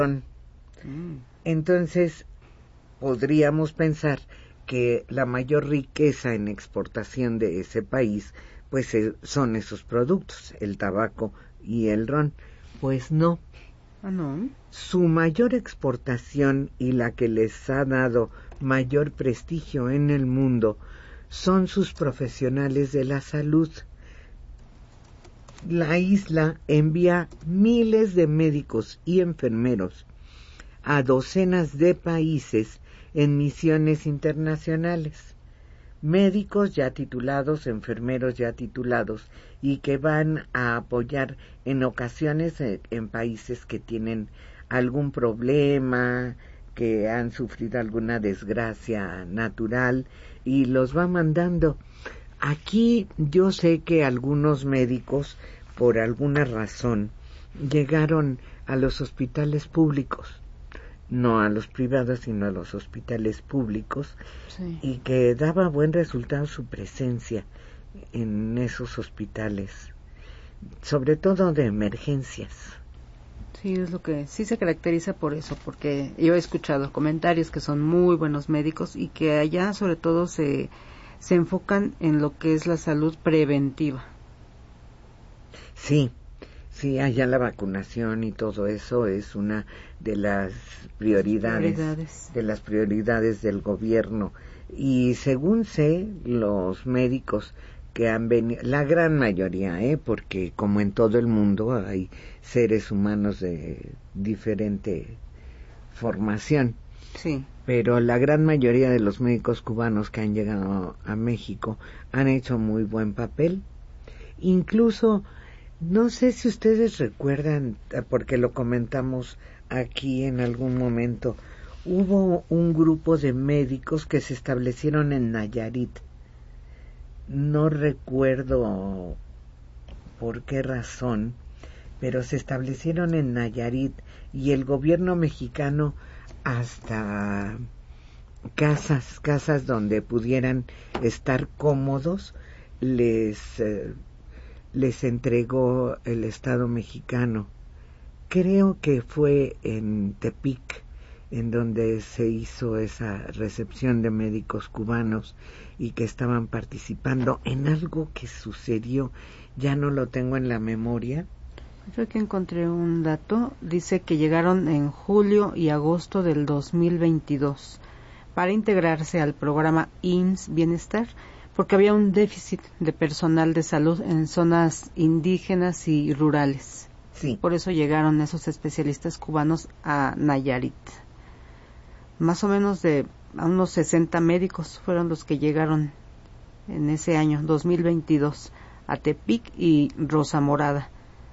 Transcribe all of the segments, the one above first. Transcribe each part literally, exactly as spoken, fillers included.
Entonces, podríamos pensar que la mayor riqueza en exportación de ese país, pues son esos productos, el tabaco y el ron. Pues no. Ah, no. Su mayor exportación y la que les ha dado mayor prestigio en el mundo son sus profesionales de la salud. La isla envía miles de médicos y enfermeros a docenas de países en misiones internacionales. Médicos ya titulados, enfermeros ya titulados, y que van a apoyar en ocasiones en países que tienen algún problema, que han sufrido alguna desgracia natural, y los va mandando. Aquí yo sé que algunos médicos, por alguna razón, llegaron a los hospitales públicos, no a los privados, sino a los hospitales públicos, sí, y que daba buen resultado su presencia en esos hospitales, sobre todo de emergencias. Sí, es lo que sí se caracteriza por eso, porque yo he escuchado comentarios que son muy buenos médicos y que allá sobre todo se, se enfocan en lo que es la salud preventiva. Sí, sí, allá la vacunación y todo eso es una de las prioridades, prioridades. de las prioridades del gobierno. Y según sé, los médicos que han venido, la gran mayoría, ¿eh? porque como en todo el mundo hay seres humanos de diferente formación, sí, pero la gran mayoría de los médicos cubanos que han llegado a México han hecho muy buen papel. Incluso, no sé si ustedes recuerdan, porque lo comentamos aquí en algún momento, hubo un grupo de médicos que se establecieron en Nayarit. No recuerdo por qué razón, pero se establecieron en Nayarit y el gobierno mexicano hasta casas, casas donde pudieran estar cómodos, les, eh, les entregó el Estado mexicano. Creo que fue en Tepic en donde se hizo esa recepción de médicos cubanos y que estaban participando en algo que sucedió, ya no lo tengo en la memoria. Yo aquí encontré un dato, dice que llegaron en julio y agosto del dos mil veintidós para integrarse al programa I M S S Bienestar, porque había un déficit de personal de salud en zonas indígenas y rurales. Sí. Por eso llegaron esos especialistas cubanos a Nayarit. Más o menos de a unos sesenta médicos fueron los que llegaron en ese año, dos mil veintidós, a Tepic y Rosa Morada.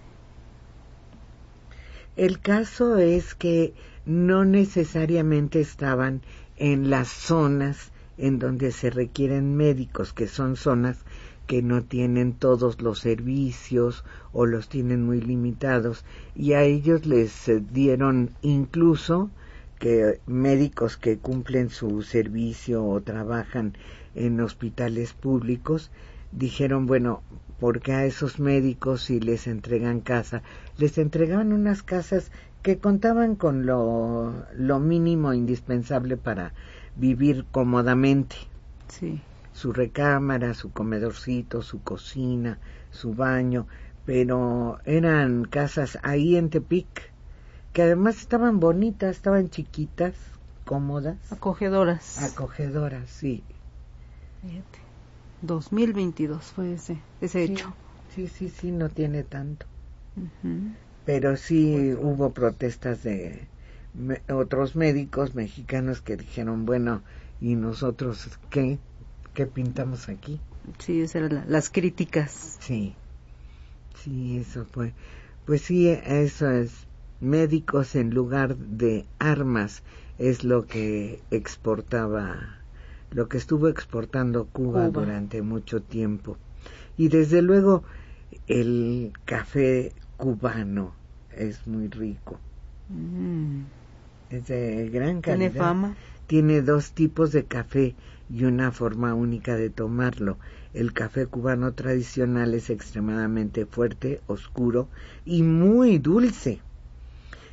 El caso es que no necesariamente estaban en las zonas en donde se requieren médicos, que son zonas que no tienen todos los servicios o los tienen muy limitados, y a ellos les dieron incluso que médicos que cumplen su servicio o trabajan en hospitales públicos, dijeron, bueno, porque a esos médicos si les entregan casa, les entregaban unas casas que contaban con lo, lo mínimo indispensable para vivir cómodamente. Sí. Su recámara, su comedorcito, su cocina, su baño, pero eran casas ahí en Tepic, que además estaban bonitas, estaban chiquitas, cómodas. Acogedoras. Acogedoras, sí. Fíjate. dos mil veintidós fue ese, ese sí, hecho. Sí, sí, sí, no tiene tanto. Uh-huh. Pero sí hubo protestas de me, otros médicos mexicanos que dijeron, bueno, ¿y nosotros qué? ¿Qué pintamos aquí? Sí, esas eran la, las críticas. Sí, sí, eso fue. Pues sí, eso es. Médicos en lugar de armas es lo que exportaba, lo que estuvo exportando Cuba, Cuba durante mucho tiempo. Y desde luego el café cubano es muy rico. Mm. Es de gran calidad. ¿Tiene fama? Tiene dos tipos de café y una forma única de tomarlo. El café cubano tradicional es extremadamente fuerte, oscuro y muy dulce.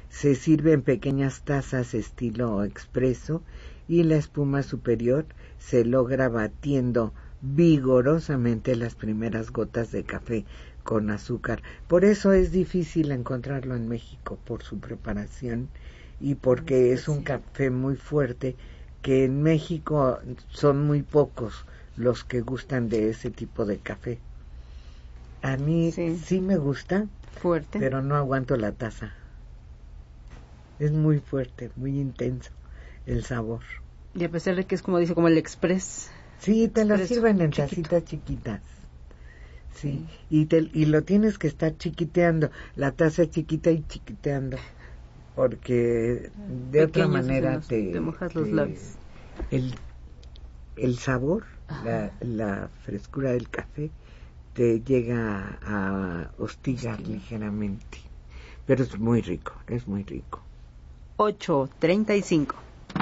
Se sirve en pequeñas tazas estilo expreso y la espuma superior se logra batiendo vigorosamente las primeras gotas de café con azúcar. Por eso es difícil encontrarlo en México, por su preparación y porque es un café muy fuerte, que en México son muy pocos los que gustan de ese tipo de café. A mí sí, sí me gusta, fuerte, pero no aguanto la taza. Es muy fuerte, muy intenso el sabor. Y a pesar de que es como dice, como el express. Sí, te lo sirven en tacitas chiquitas. Sí, y, te, y lo tienes que estar chiquiteando, la taza chiquita y chiquiteando, porque de Pequeños, otra manera los, te, te mojas te, los labios. El, el sabor, la, la frescura del café te llega a hostigar Hostia. ligeramente, pero es muy rico, es muy rico. ocho treinta y cinco.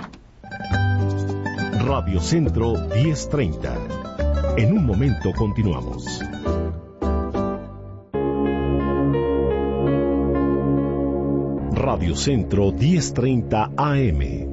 Radio Centro diez treinta. En un momento continuamos. Radio Centro diez treinta A M.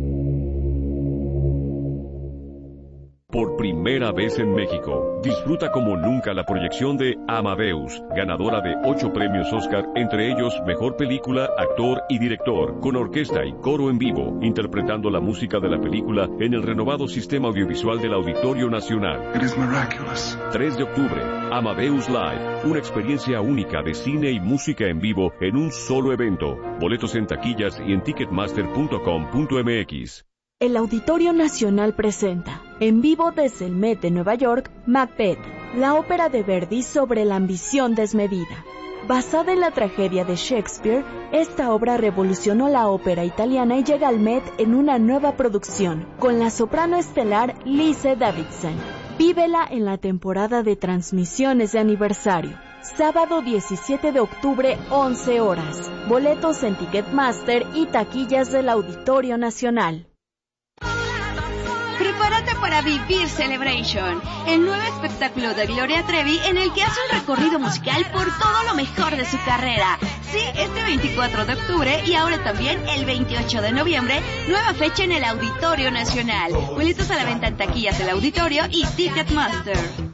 Por primera vez en México, disfruta como nunca la proyección de Amadeus, ganadora de ocho premios Oscar, entre ellos Mejor Película, Actor y Director, con orquesta y coro en vivo, interpretando la música de la película en el renovado sistema audiovisual del Auditorio Nacional. It is miraculous. tres de octubre, Amadeus Live, una experiencia única de cine y música en vivo en un solo evento. Boletos en taquillas y en ticketmaster punto com punto m x. El Auditorio Nacional presenta, en vivo desde el Met de Nueva York, Macbeth, la ópera de Verdi sobre la ambición desmedida. Basada en la tragedia de Shakespeare, esta obra revolucionó la ópera italiana y llega al Met en una nueva producción, con la soprano estelar Lise Davidson. Vívela en la temporada de transmisiones de aniversario. Sábado diecisiete de octubre, once horas. Boletos en Ticketmaster y taquillas del Auditorio Nacional. Prepárate para vivir Celebration, el nuevo espectáculo de Gloria Trevi en el que hace un recorrido musical por todo lo mejor de su carrera. Sí, este veinticuatro de octubre y ahora también el veintiocho de noviembre, nueva fecha en el Auditorio Nacional. Boletos a la venta en taquillas del Auditorio y Ticketmaster.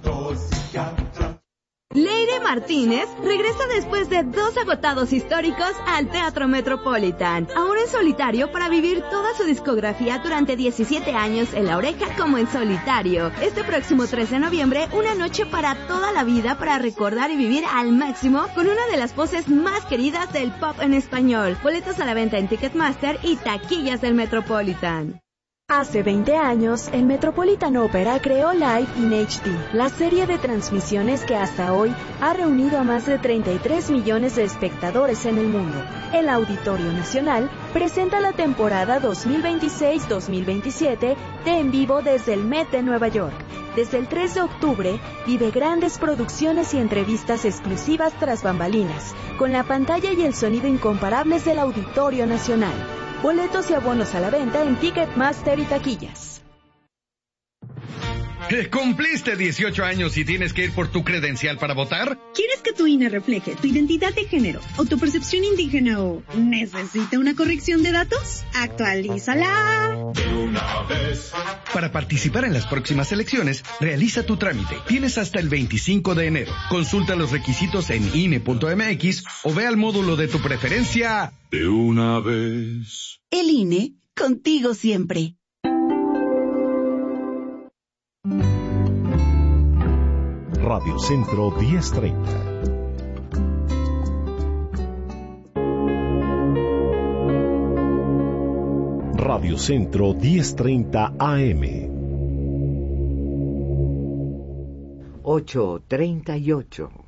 Leire Martínez regresa después de dos agotados históricos al Teatro Metropolitan, ahora en solitario para vivir toda su discografía durante diecisiete años en La Oreja como en solitario. Este próximo tres de noviembre, una noche para toda la vida para recordar y vivir al máximo con una de las voces más queridas del pop en español. Boletos a la venta en Ticketmaster y taquillas del Metropolitan. Hace veinte años, el Metropolitan Opera creó Live in H D, la serie de transmisiones que hasta hoy ha reunido a más de treinta y tres millones de espectadores en el mundo. El Auditorio Nacional presenta la temporada dos mil veintiséis dos mil veintisiete de En Vivo desde el Met de Nueva York. Desde el tres de octubre, vive grandes producciones y entrevistas exclusivas tras bambalinas, con la pantalla y el sonido incomparables del Auditorio Nacional. Boletos y abonos a la venta en Ticketmaster y taquillas. ¿Cumpliste dieciocho años y tienes que ir por tu credencial para votar? ¿Quieres que tu I N E refleje tu identidad de género o tu percepción indígena o necesita una corrección de datos? ¡Actualízala! De una vez. Para participar en las próximas elecciones, realiza tu trámite. Tienes hasta el veinticinco de enero. Consulta los requisitos en I N E punto m x o ve al módulo de tu preferencia. De una vez. El I N E, contigo siempre. Radio Centro diez treinta. Radio Centro diez treinta A M. ocho treinta y ocho.